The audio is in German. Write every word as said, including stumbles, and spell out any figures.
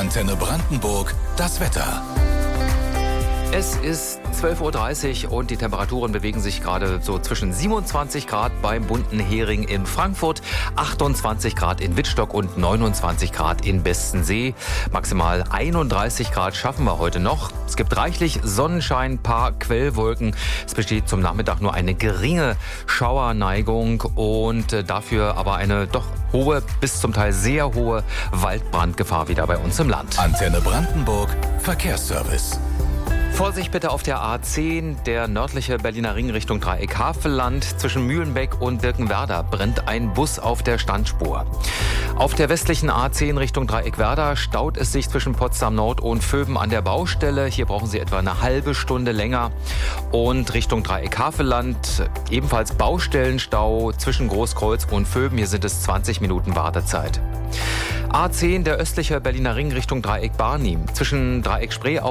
Antenne Brandenburg, das Wetter. Es ist zwölf Uhr dreißig und die Temperaturen bewegen sich gerade so zwischen siebenundzwanzig Grad beim Bunten Hering in Frankfurt, achtundzwanzig Grad in Wittstock und neunundzwanzig Grad in Bestensee. Maximal einunddreißig Grad schaffen wir heute noch. Es gibt reichlich Sonnenschein, paar Quellwolken. Es besteht zum Nachmittag nur eine geringe Schauerneigung und dafür aber eine doch hohe, bis zum Teil sehr hohe Waldbrandgefahr wieder bei uns im Land. Antenne Brandenburg, Verkehrsservice. Vorsicht bitte auf der A zehn, der nördliche Berliner Ring Richtung Dreieck Havelland. Zwischen Mühlenbeck und Birkenwerder brennt ein Bus auf der Standspur. Auf der westlichen A zehn Richtung Dreieckwerder staut es sich zwischen Potsdam Nord und Vöben an der Baustelle. Hier brauchen Sie etwa eine halbe Stunde länger. Und Richtung Dreieck Havelland ebenfalls Baustellenstau zwischen Großkreuz und Vöben. Hier sind es zwanzig Minuten Wartezeit. A zehn, der östliche Berliner Ring Richtung Dreieck Barnim. Zwischen Dreieck Spreeau